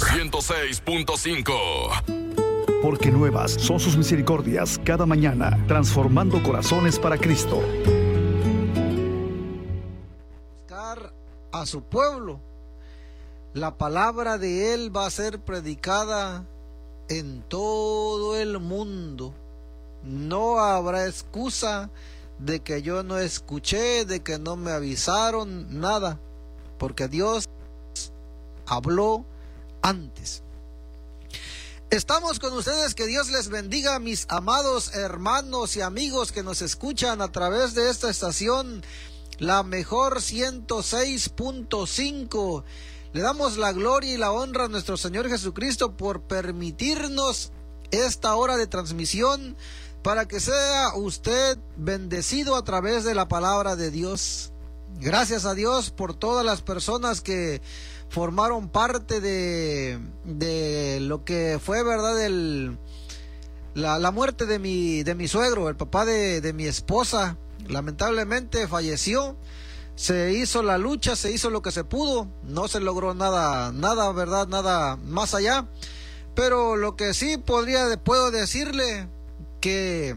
106.5. Porque nuevas son sus misericordias cada mañana, transformando corazones para Cristo. Buscar a su pueblo. La palabra de Él va a ser predicada en todo el mundo. No habrá excusa de que yo no escuché, de que no me avisaron, nada, porque Dios habló antes. Estamos con ustedes, que Dios les bendiga, mis amados hermanos y amigos que nos escuchan a través de esta estación, la mejor 106.5. Le damos la gloria y la honra a nuestro Señor Jesucristo por permitirnos esta hora de transmisión, para que sea usted bendecido a través de la palabra de Dios. Gracias a Dios por todas las personas que formaron parte de lo que fue, ¿verdad?, la muerte de mi suegro, el papá de mi esposa. Lamentablemente falleció. Se hizo la lucha, se hizo lo que se pudo, no se logró nada, ¿verdad?, nada más allá. Pero lo que sí puedo decirle, que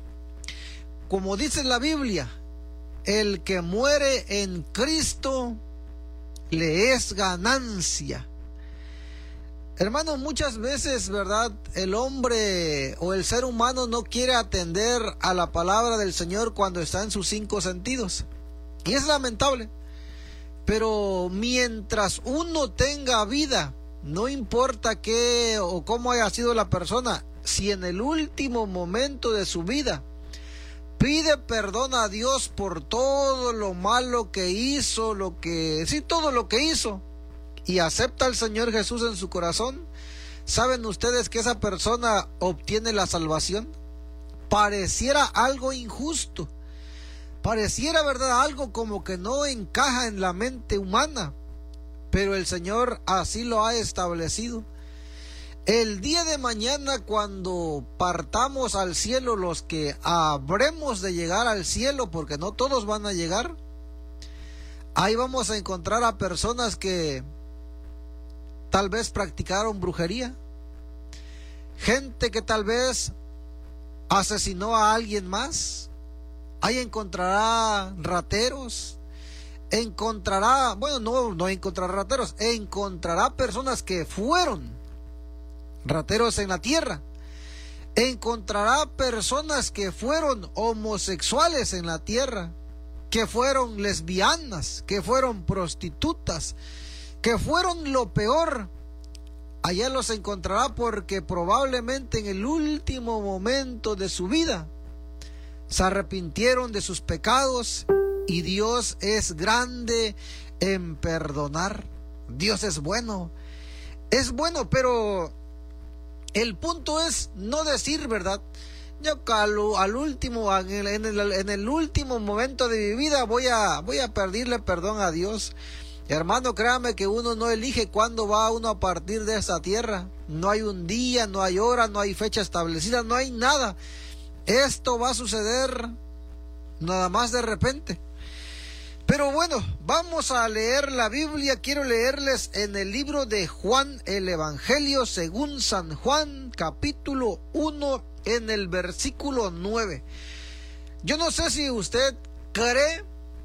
como dice la Biblia, el que muere en Cristo le es ganancia. Hermano, muchas veces, ¿verdad?, el hombre o el ser humano no quiere atender a la palabra del Señor cuando está en sus 5 sentidos. Y es lamentable. Pero mientras uno tenga vida, no importa qué o cómo haya sido la persona, si en el último momento de su vida pide perdón a Dios por todo lo malo que hizo, todo lo que hizo, y acepta al Señor Jesús en su corazón, ¿saben ustedes que esa persona obtiene la salvación? Pareciera algo injusto, pareciera, ¿verdad?, algo como que no encaja en la mente humana, pero el Señor así lo ha establecido. El día de mañana, cuando partamos al cielo, los que habremos de llegar al cielo, porque no todos van a llegar, ahí vamos a encontrar a personas que tal vez practicaron brujería, gente que tal vez asesinó a alguien más. Ahí encontrará rateros, no encontrará rateros, encontrará personas que fueron rateros en la tierra. Encontrará personas que fueron homosexuales en la tierra, que fueron lesbianas, que fueron prostitutas, que fueron lo peor. Allá los encontrará, porque probablemente en el último momento de su vida se arrepintieron de sus pecados, y Dios es grande en perdonar. Dios es bueno, pero el punto es no decir, ¿verdad?, yo al último, en el último momento de mi vida voy a pedirle perdón a Dios. Hermano, créame que uno no elige cuándo va uno a partir de esta tierra. No hay un día, no hay hora, no hay fecha establecida, no hay nada. Esto va a suceder nada más de repente. Pero bueno, vamos a leer la Biblia. Quiero leerles en el libro de Juan, el Evangelio según San Juan, capítulo 1, en el versículo 9. Yo no sé si usted cree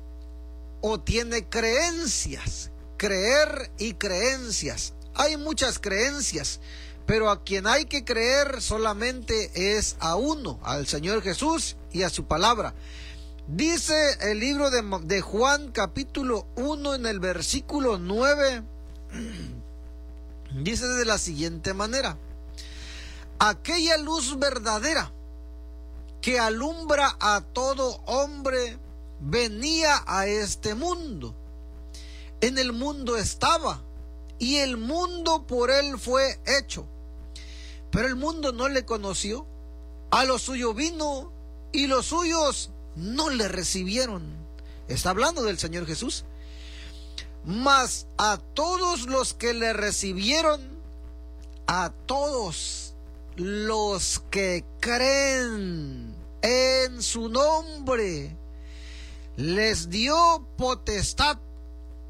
o tiene creencias. Creer y creencias. Hay muchas creencias, pero a quien hay que creer solamente es a uno, al Señor Jesús y a su palabra. Dice el libro de Juan, capítulo 1, en el versículo 9, dice de la siguiente manera: aquella luz verdadera que alumbra a todo hombre venía a este mundo. En el mundo estaba, y el mundo por él fue hecho, pero el mundo no le conoció. A lo suyo vino, y los suyos no le recibieron. Está hablando del Señor Jesús. Mas a todos los que le recibieron, a todos los que creen en su nombre, les dio potestad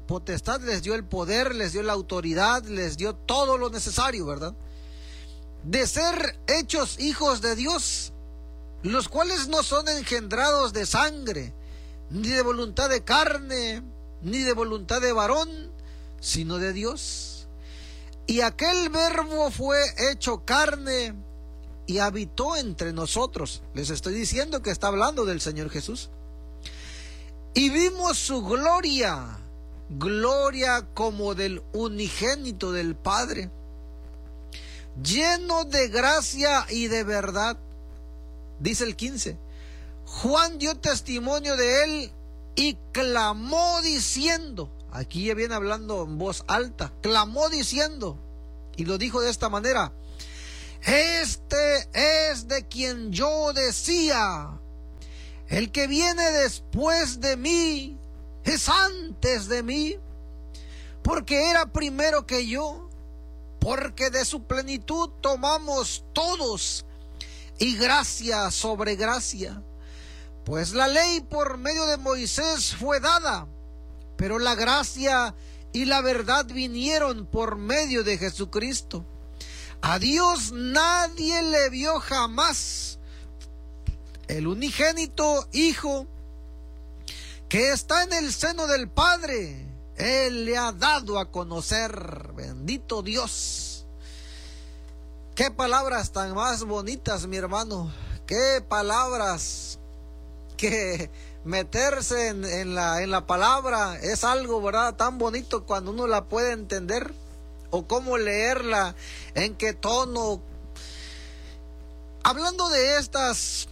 potestad, les dio el poder, les dio la autoridad, les dio todo lo necesario, ¿verdad? De ser hechos hijos de Dios, los cuales no son engendrados de sangre, ni de voluntad de carne, ni de voluntad de varón, sino de Dios. Y aquel Verbo fue hecho carne y habitó entre nosotros. Les estoy diciendo que está hablando del Señor Jesús. Y vimos su gloria, gloria como del unigénito del Padre, lleno de gracia y de verdad. Dice el 15, Juan dio testimonio de él y clamó diciendo, aquí ya viene hablando en voz alta, clamó diciendo, y lo dijo de esta manera: este es de quien yo decía, el que viene después de mí es antes de mí, porque era primero que yo, porque de su plenitud tomamos todos, y gracia sobre gracia. Pues la ley por medio de Moisés fue dada, pero la gracia y la verdad vinieron por medio de Jesucristo. A Dios nadie le vio jamás. El unigénito Hijo que está en el seno del Padre, Él le ha dado a conocer. Bendito Dios. Qué palabras tan más bonitas, mi hermano. Qué palabras. Que meterse en la palabra es algo, ¿verdad?, tan bonito cuando uno la puede entender, o cómo leerla, en qué tono. Hablando de estas,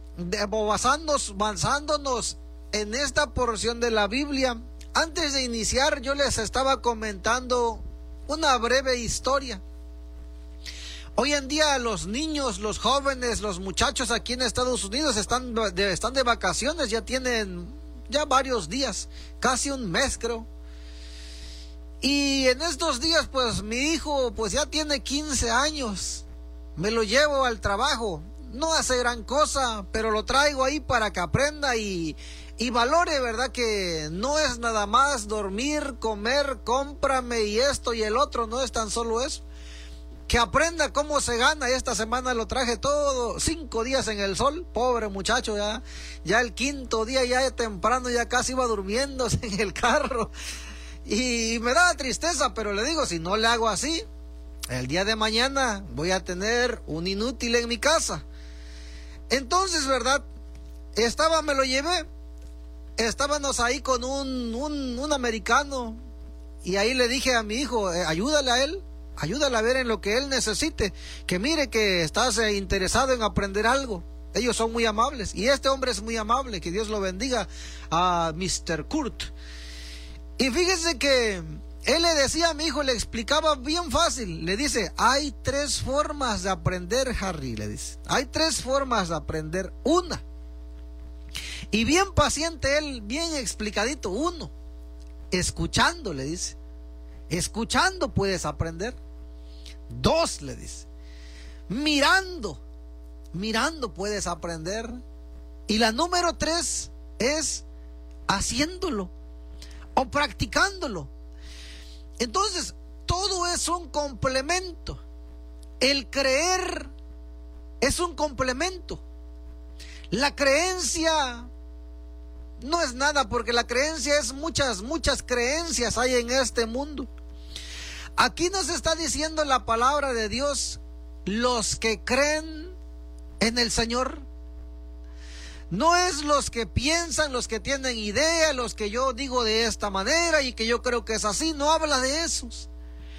basándonos en esta porción de la Biblia, antes de iniciar yo les estaba comentando una breve historia. Hoy en día los niños, los jóvenes, los muchachos aquí en Estados Unidos están de vacaciones, ya tienen varios días, casi un mes creo. Y en estos días pues mi hijo pues ya tiene 15 años, me lo llevo al trabajo, no hace gran cosa, pero lo traigo ahí para que aprenda y valore, ¿verdad?, que no es nada más dormir, comer, cómprame y esto y el otro, no es tan solo eso. Que aprenda cómo se gana. Esta semana lo traje todo, 5 días en el sol, pobre muchacho, ya el quinto día, ya temprano, ya casi iba durmiéndose en el carro, y me da tristeza, pero le digo, si no le hago así, el día de mañana voy a tener un inútil en mi casa. Entonces, ¿verdad?, me lo llevé, estábamos ahí con un americano, y ahí le dije a mi hijo, ayúdale a él, ayúdale a ver en lo que él necesite, que mire que estás interesado en aprender algo. Ellos son muy amables, y este hombre es muy amable, que Dios lo bendiga, a Mr. Kurt. Y fíjese que él le decía a mi hijo, le explicaba bien fácil, le dice, hay 3 formas de aprender, Harry, le dice, hay 3 formas de aprender. Una, y bien paciente él, bien explicadito. 1, escuchando, le dice, escuchando puedes aprender. 2, le dice, mirando puedes aprender. Y la número 3 es haciéndolo o practicándolo. Entonces, todo es un complemento. El creer es un complemento. La creencia no es nada, porque la creencia es muchas creencias hay en este mundo. Aquí nos está diciendo la palabra de Dios, los que creen en el Señor. No es los que piensan, los que tienen idea, los que yo digo de esta manera y que yo creo que es así, no habla de esos.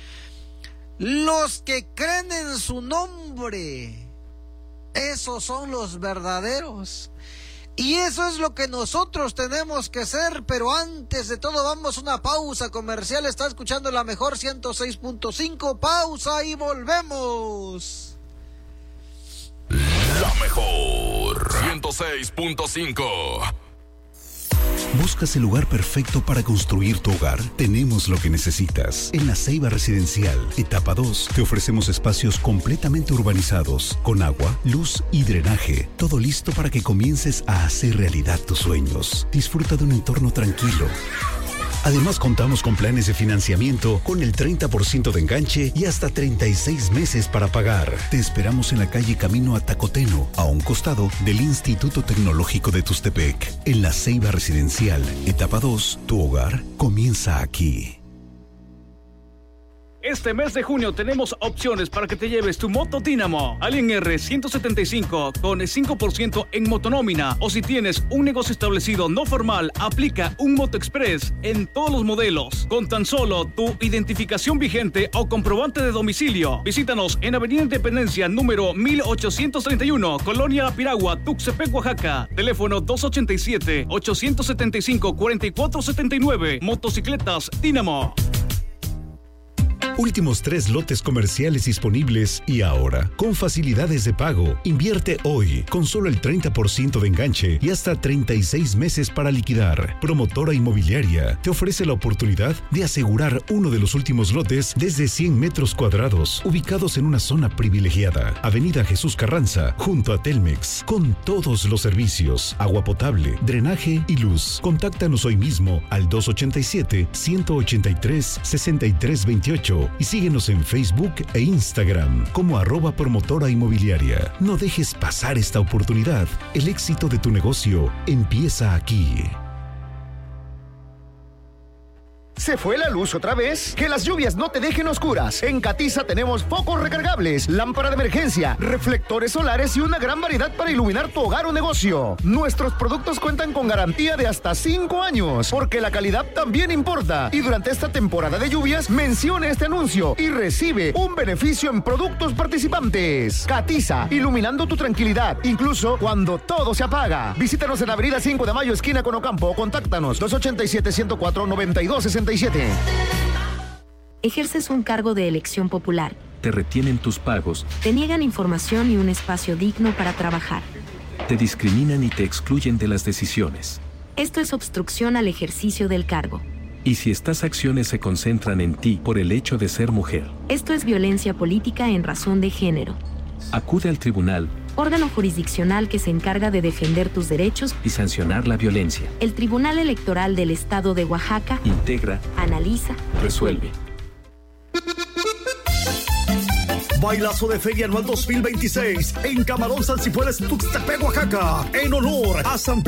Los que creen en su nombre, esos son los verdaderos. Y eso es lo que nosotros tenemos que ser. Pero antes de todo, vamos a una pausa comercial. Está escuchando la mejor 106.5. Pausa y volvemos. La mejor 106.5. ¿Buscas el lugar perfecto para construir tu hogar? Tenemos lo que necesitas. En La Ceiba Residencial, etapa 2, te ofrecemos espacios completamente urbanizados, con agua, luz y drenaje. Todo listo para que comiences a hacer realidad tus sueños. Disfruta de un entorno tranquilo, Además, contamos con planes de financiamiento con el 30% de enganche y hasta 36 meses para pagar. Te esperamos en la calle Camino a Tacoteno, a un costado del Instituto Tecnológico de Tustepec. En La Ceiba Residencial, etapa 2, tu hogar comienza aquí. Este mes de junio tenemos opciones para que te lleves tu moto Dínamo Alien R 175 con 5% en motonómina, o si tienes un negocio establecido no formal, aplica un Moto Express en todos los modelos con tan solo tu identificación vigente o comprobante de domicilio. Visítanos en Avenida Independencia número 1831, Colonia Piragua, Tuxtepec, Oaxaca. Teléfono 287-875-4479. Motocicletas Dínamo. Últimos 3 lotes comerciales disponibles y ahora, con facilidades de pago. Invierte hoy con solo el 30% de enganche y hasta 36 meses para liquidar. Promotora Inmobiliaria te ofrece la oportunidad de asegurar uno de los últimos lotes desde 100 metros cuadrados, ubicados en una zona privilegiada. Avenida Jesús Carranza, junto a Telmex, con todos los servicios, agua potable, drenaje y luz. Contáctanos hoy mismo al 287-183-6328 y síguenos en Facebook e Instagram como @promotora inmobiliaria. No dejes pasar esta oportunidad. El éxito de tu negocio empieza aquí. ¿Se fue la luz otra vez? Que las lluvias no te dejen oscuras. En Catiza tenemos focos recargables, lámpara de emergencia, reflectores solares y una gran variedad para iluminar tu hogar o negocio. Nuestros productos cuentan con garantía de hasta 5 años, porque la calidad también importa. Y durante esta temporada de lluvias, mencione este anuncio y recibe un beneficio en productos participantes. Catiza, iluminando tu tranquilidad, incluso cuando todo se apaga. Visítanos en Avenida 5 de Mayo, esquina con Ocampo, o contáctanos 287-104-9267. Ejerces un cargo de elección popular. Te retienen tus pagos. Te niegan información y un espacio digno para trabajar. Te discriminan y te excluyen de las decisiones. Esto es obstrucción al ejercicio del cargo. Y si estas acciones se concentran en ti por el hecho de ser mujer. Esto es violencia política en razón de género. Acude al tribunal, órgano jurisdiccional que se encarga de defender tus derechos y sancionar la violencia. El Tribunal Electoral del Estado de Oaxaca integra, analiza, resuelve. Bailazo de Feria Anual 2026 en Camarón San Cifuentes, Tuxtepec, Oaxaca, en honor a San